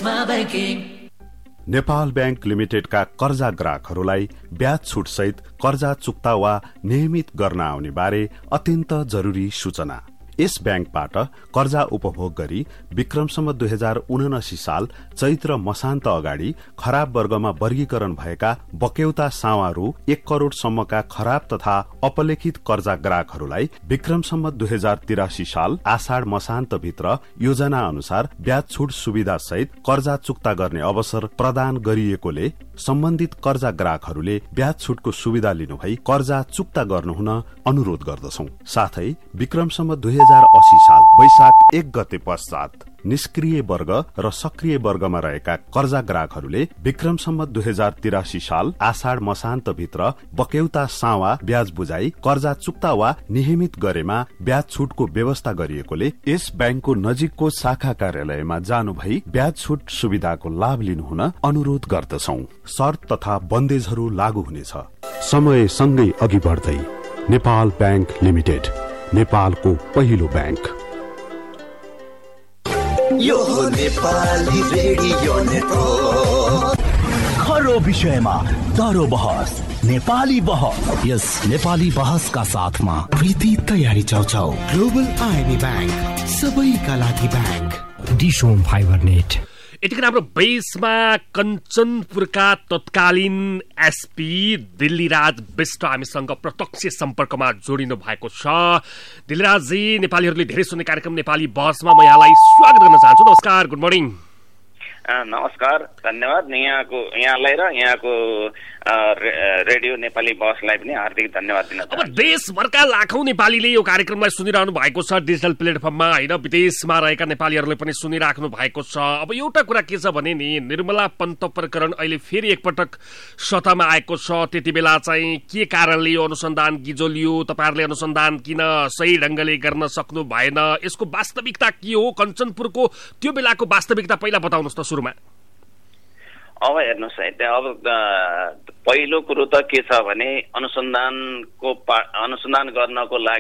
देशमा banking. Nepal bank लिमिटेडका कर्जा ग्राहकहरूलाई ब्याज छुट सहित कर्जा चुक्ता वा नियमित गर्न आउने बारे अत्यन्त जरुरी सूचना। यस ब्याङ्कबाट कर्जा उपभोग गरी विक्रमसम्म 2079 साल चैत्र मसान्त अगाडि खराब वर्गमा वर्गीकरण भएका बक्यौता सावा रु 1 करोड़सम्मका खराब तथा अपलेखित कर्जा ग्राहकहरूलाई विक्रमसम्म 2083 साल आषाढ़ मसान्त भित्र योजना अनुसार ब्याज छुट सुविधा सहित कर्जा चुक्ता गर्ने अवसर प्रदान गरिएकोले सम्बन्धित कर्जा ग्राहकहरूले ब्याज छुटको सुविधा लिनुभई कर्जा चुक्ता गर्नुहुन अनुरोध गर्दछौं। साथै विक्रमसम्म 2080 साल वैशाख 1 गते पश्चात निष्क्रिय वर्ग र सक्रिय वर्गमा रहेका कर्जा ग्राहकहरूले विक्रमसम्म 2083 साल आषाढ़ मसान्त भित्र बक्यौता सावा ब्याज बुझाई कर्जा चुक्ता वा नियमित गरेमा ब्याज छुटको व्यवस्था गरिएकोले यस ब्याङ्कको नजिकको शाखा कार्यालयमा जानु भई ब्याज छुट सुविधाको लाभ लिनुहुन अनुरोध गर्दछौं। शर्त तथा बन्देजहरू लागू हुनेछ। समय सँगै अघि बढ्दै नेपाल बैंक लिमिटेड, नेपालको पहिलो ब्याङ्क। यो हो नेपाली रेडियो नेटवर्क। खरो विषयमा दरो बहस, नेपाली बहस। यस नेपाली बहसका साथमा प्रीति तयारी चौचौ। ग्लोबल आइबी ब्याङ्क, सबैका लागि ब्याङ्क। डिसोम fibre net. यतिखेर हाम्रो बेसमा कञ्चनपुरका तत्कालीन एसपी दिल्लीराज विष्ट हामीसँग प्रत्यक्ष सम्पर्कमा जोडिनु भएको छ। दिल्लीराजजी, नेपालीहरूले धेरै सुन्ने कार्यक्रम नेपाली बहसमा म यहाँलाई स्वागत गर्न चाहन्छु। नमस्कार, गुड मर्निङ। नमस्कार, धन्यवाद। यहाँलाई र यहाँको रेडियो नेपाली बहसलाई पनि हार्दिक धन्यवाद दिन चाहन्छु। अब देशभरका लाखौं नेपालीले यो कार्यक्रमलाई सुनिरहनु भएको छ डिजिटल प्लेटफर्ममा, होइन, विदेशमा रहेका नेपालीहरूले पनि सुनिराख्नु भएको छ। अब एउटा कुरा के छ भने नि, निर्मला पन्त प्रकरण अहिले फेरि एकपटक सत्तामा आएको छ। त्यति बेला चाहिँ के कारणले यो अनुसन्धान गिजोलियो, तपाईहरुले अनुसन्धान किन सही ढंगले गर्न सक्नु भएन, यसको वास्तविकता के हो, कञ्चनपुरको त्यो बेलाको वास्तविकता पहिला बताउनुस् त सुरुमा। अब हेर्नुहोस् है, अब पहिलो कुरो त के छ भने अनुसन्धान गर्नको लागि